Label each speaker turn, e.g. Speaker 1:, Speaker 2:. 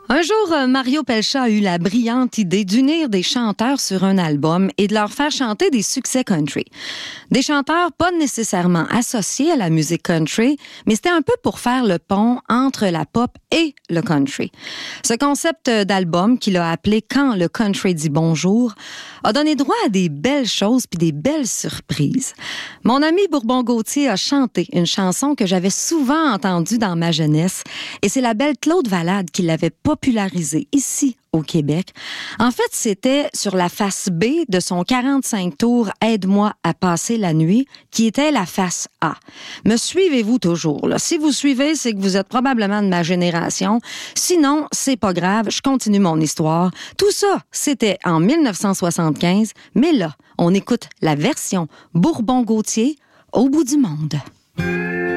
Speaker 1: Un jour, Mario Pelcha a eu la brillante idée d'unir des chanteurs sur un album et de leur faire chanter des succès country. Des chanteurs pas nécessairement associés à la musique country, mais c'était un peu pour faire le pont entre la pop et le country. Ce concept d'album, qu'il a appelé « Quand le country dit bonjour », a donné droit à des belles choses puis des belles surprises. Mon ami Bourbon-Gauthier a chanté une chanson que j'avais souvent entendue dans ma jeunesse, et c'est la belle Claude Valade qui l'avait popularisée ici au Québec. En fait, c'était sur la face B de son 45 tours « Aide-moi à passer la nuit », qui était la face A. Me suivez-vous toujours? Là? Si vous suivez, c'est que vous êtes probablement de ma génération. Sinon, c'est pas grave, je continue mon histoire. Tout ça, c'était en 1975, mais là, on écoute la version Bourbon-Gauthier au bout du monde.